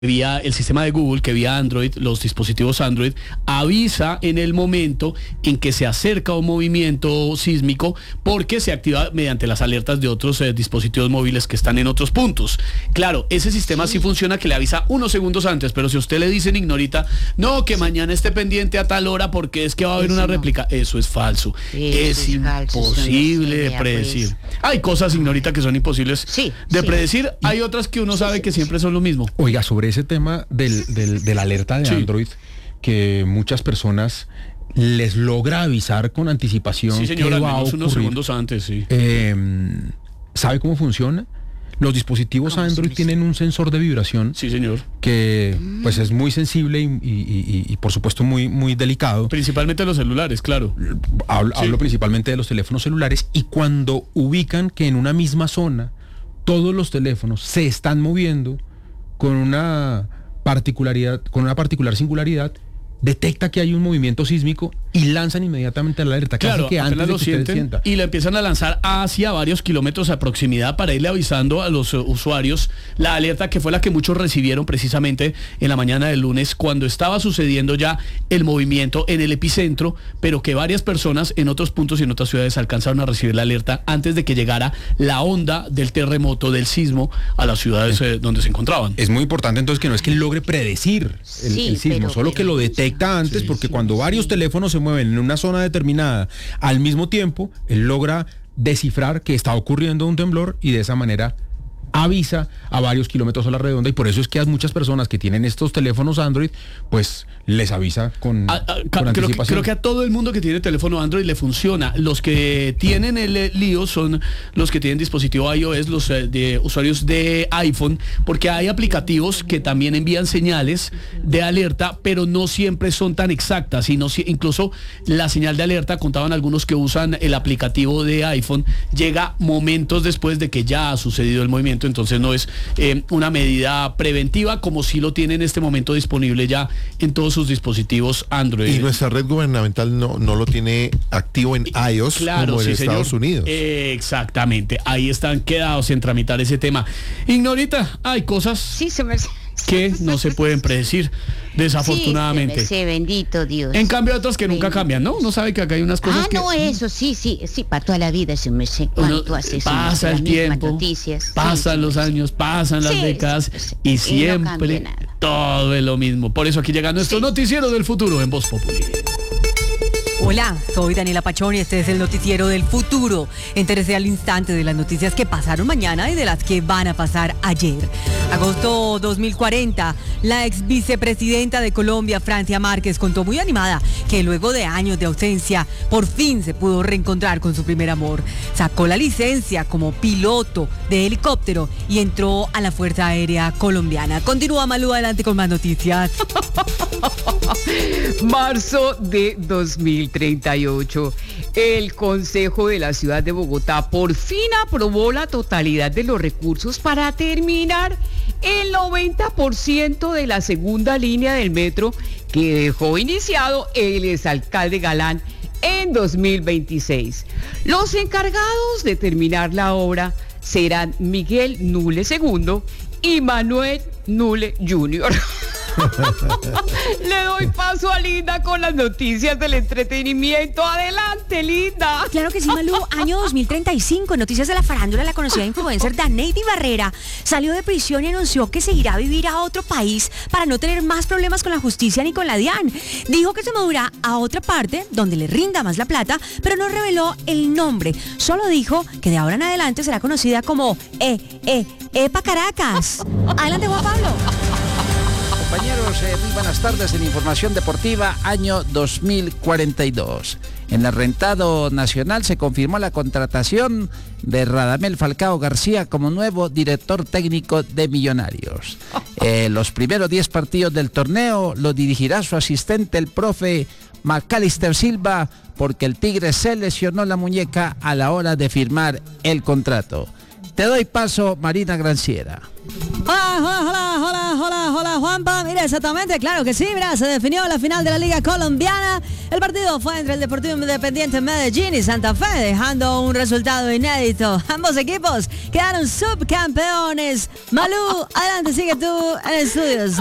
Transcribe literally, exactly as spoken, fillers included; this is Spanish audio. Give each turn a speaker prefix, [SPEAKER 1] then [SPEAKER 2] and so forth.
[SPEAKER 1] vía el sistema de Google, que vía Android, los dispositivos Android, avisa en el momento en que se acerca un movimiento sísmico, porque se activa mediante las alertas de otros eh, dispositivos móviles que están en otros puntos. Claro, ese sistema sí. sí funciona, que le avisa unos segundos antes, pero si usted le dice, Ignorita, no, que sí. mañana esté pendiente a tal hora porque es que va a haber eso una réplica, no. eso es falso. Eso es, es imposible de predecir. Pues. Hay cosas, Ignorita, que son imposibles sí, de sí. predecir. Hay otras que uno sabe que siempre son lo mismo.
[SPEAKER 2] Oiga, sobre ese tema del, del, de la alerta de sí. Android, que muchas personas les logra avisar con anticipación.
[SPEAKER 1] Sí, señor, al menos unos segundos antes, sí.
[SPEAKER 2] Eh, ¿Sabe cómo funciona? Los dispositivos Android tienen un sensor de vibración.
[SPEAKER 1] Sí, señor.
[SPEAKER 2] Que pues es muy sensible y, y, y, y por supuesto muy, muy delicado.
[SPEAKER 1] Principalmente los celulares, claro.
[SPEAKER 2] Hablo, sí. hablo principalmente de los teléfonos celulares, y cuando ubican que en una misma zona todos los teléfonos se están moviendo con una particularidad, con una particular singularidad, detecta que hay un movimiento sísmico y lanzan inmediatamente la alerta.
[SPEAKER 1] Claro,
[SPEAKER 2] casi que antes de
[SPEAKER 1] lo
[SPEAKER 2] que
[SPEAKER 1] sienten
[SPEAKER 2] sienta.
[SPEAKER 1] Y la empiezan a lanzar hacia varios kilómetros a proximidad para irle avisando a los uh, usuarios la alerta, que fue la que muchos recibieron precisamente en la mañana del lunes, cuando estaba sucediendo ya el movimiento en el epicentro, pero que varias personas en otros puntos y en otras ciudades alcanzaron a recibir la alerta antes de que llegara la onda del terremoto, del sismo, a las ciudades eh, donde se encontraban.
[SPEAKER 2] Es muy importante entonces que no es que logre predecir el,
[SPEAKER 3] sí,
[SPEAKER 2] el sismo,
[SPEAKER 3] pero,
[SPEAKER 2] solo
[SPEAKER 3] pero,
[SPEAKER 2] que lo detecta antes, sí, porque sí, cuando sí. varios teléfonos se mueven en una zona determinada al mismo tiempo, él logra descifrar que está ocurriendo un temblor y de esa manera avisa a varios kilómetros a la redonda, y por eso es que a muchas personas que tienen estos teléfonos Android, pues les avisa con,
[SPEAKER 1] a, a,
[SPEAKER 2] con
[SPEAKER 1] creo
[SPEAKER 2] anticipación.
[SPEAKER 1] Que, creo que a todo el mundo que tiene teléfono Android le funciona. Los que tienen el eh, lío son los que tienen dispositivo iOS, los eh, de usuarios de iPhone, porque hay aplicativos que también envían señales de alerta, pero no siempre son tan exactas, sino si, incluso la señal de alerta, contaban algunos que usan el aplicativo de iPhone, llega momentos después de que ya ha sucedido el movimiento. Entonces no es eh, una medida preventiva, como si lo tiene en este momento disponible ya en todos sus dispositivos Android.
[SPEAKER 4] Y nuestra red gubernamental no, no lo tiene activo en iOS,
[SPEAKER 1] claro,
[SPEAKER 4] como en
[SPEAKER 1] sí,
[SPEAKER 4] Estados
[SPEAKER 1] señor.
[SPEAKER 4] Unidos.
[SPEAKER 1] Eh, exactamente, ahí están quedados en tramitar ese tema. Ignorita, hay cosas
[SPEAKER 3] sí, se me...
[SPEAKER 1] que no se pueden predecir, desafortunadamente.
[SPEAKER 3] Sí, se me... bendito Dios.
[SPEAKER 1] En cambio, otras que nunca cambian, ¿no? Uno sabe que acá hay unas cosas
[SPEAKER 3] ah,
[SPEAKER 1] que...
[SPEAKER 3] Ah, no, eso, sí, sí, sí, para toda la vida, se me sé cuánto hace.
[SPEAKER 1] Pasa el tiempo, pasan sí, los sí, años, pasan las sí, décadas, sí, sí, y siempre y no todo es lo mismo. Por eso aquí llega nuestro sí. noticiero del futuro en Voz Populi.
[SPEAKER 5] Hola, soy Daniela Pachón y este es el noticiero del futuro. Entérese al instante de las noticias que pasaron mañana y de las que van a pasar ayer. Agosto dos mil cuarenta, la ex vicepresidenta de Colombia, Francia Márquez, contó muy animada que luego de años de ausencia, por fin se pudo reencontrar con su primer amor. Sacó la licencia como piloto de helicóptero y entró a la Fuerza Aérea Colombiana. Continúa Malú, adelante con más noticias.
[SPEAKER 6] Marzo de dos mil treinta y ocho. El Consejo de la Ciudad de Bogotá por fin aprobó la totalidad de los recursos para terminar el noventa por ciento de la segunda línea del metro que dejó iniciado el exalcalde Galán en dos mil veintiséis. Los encargados de terminar la obra serán Miguel Nule segundo y Manuel Nule junior Le doy paso a Linda con las noticias del entretenimiento. Adelante, Linda.
[SPEAKER 5] Claro que sí, Malú. Año dos mil treinta y cinco, noticias de la farándula. La conocida influencer Daneidi Barrera salió de prisión y anunció que se irá a vivir a otro país para no tener más problemas con la justicia ni con la DIAN. Dijo que se mudará a otra parte donde le rinda más la plata, pero no reveló el nombre. Solo dijo que de ahora en adelante será conocida como E, E, Epa Caracas. Adelante, Juan Pablo.
[SPEAKER 7] Compañeros, eh, muy buenas tardes en Información Deportiva, año dos mil cuarenta y dos. En el rentado nacional se confirmó la contratación de Radamel Falcao García como nuevo director técnico de Millonarios. Eh, los primeros diez partidos del torneo lo dirigirá su asistente, el profe Macalister Silva, porque el Tigre se lesionó la muñeca a la hora de firmar el contrato. Te doy paso, Marina Granciera.
[SPEAKER 5] Hola, hola, hola, hola, hola, hola, Juanpa. Mira, exactamente, claro que sí, mira, se definió la final de la Liga Colombiana. El partido fue entre el Deportivo Independiente Medellín y Santa Fe, dejando un resultado inédito. Ambos equipos quedaron subcampeones. Malú, adelante, sigue tú en estudios.